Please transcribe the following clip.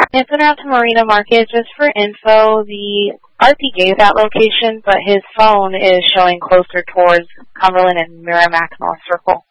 It's en route to Marina Market. Just for info, the RP gave that location, but his phone is showing closer towards Cumberland and Merrimack North Circle.